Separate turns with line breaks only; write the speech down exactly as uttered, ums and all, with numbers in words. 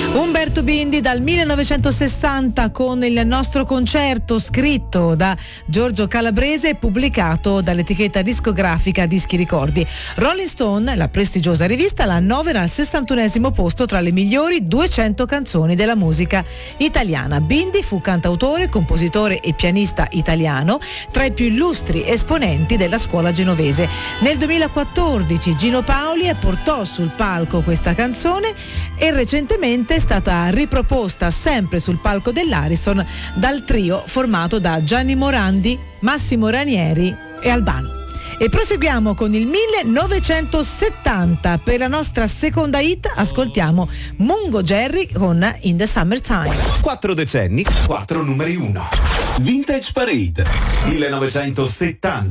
Umberto Bindi dal millenovecentosessanta con il nostro concerto scritto da Giorgio Calabrese e pubblicato dall'etichetta discografica Dischi Ricordi. Rolling Stone, la prestigiosa rivista, la annovera al sessantunesimo posto tra le migliori duecento canzoni della musica italiana. Bindi fu cantautore, compositore e pianista italiano, tra i più illustri esponenti della scuola genovese. Nel duemilaquattordici Gino Paoli portò sul palco questa canzone e recentemente è stata riproposta sempre sul palco dell'Ariston dal trio formato da Gianni Morandi, Massimo Ranieri e Albano. E proseguiamo con il millenovecentosettanta. Per la nostra seconda hit ascoltiamo Mungo Jerry con In the Summertime.
Quattro decenni, quattro numeri uno. Vintage Parade millenovecentosettanta.